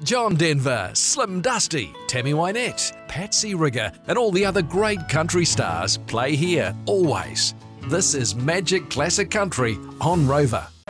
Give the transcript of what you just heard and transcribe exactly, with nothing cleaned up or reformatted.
John Denver, Slim Dusty, Tammy Wynette, Patsy Rigger, and all the other great country stars play here always. This is Magic Classic Country on Rover.